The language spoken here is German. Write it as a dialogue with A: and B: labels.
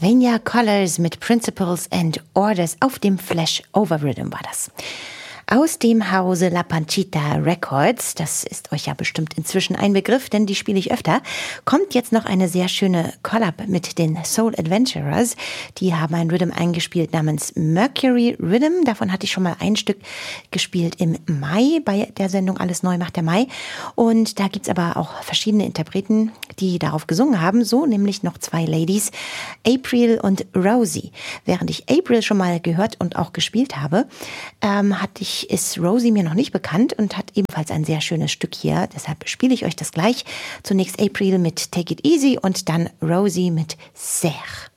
A: Vania Colors mit Principles and Orders auf dem Flash-Over Rhythm war das. Aus dem Hause La Panchita Records, das ist euch ja bestimmt inzwischen ein Begriff, denn die spiele ich öfter, kommt jetzt noch eine sehr schöne Collab mit den Soul Adventurers. Die haben ein Rhythm eingespielt namens Mercury Rhythm. Davon hatte ich schon mal ein Stück gespielt im Mai bei der Sendung Alles neu macht der Mai. Und da gibt's aber auch verschiedene Interpreten, die darauf gesungen haben, so nämlich noch zwei Ladies, April und Rosie. Während ich April schon mal gehört und auch gespielt habe, ist Rosie mir noch nicht bekannt und hat ebenfalls ein sehr schönes Stück hier. Deshalb spiele ich euch das gleich. Zunächst April mit Take It Easy und dann Rosie mit Serre.